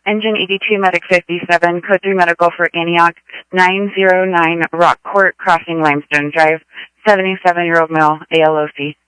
Engine 82, Medic 57, Code 3 Medical for Antioch, 909 Rock Court Crossing, Limestone Drive, 77-year-old male, ALOC.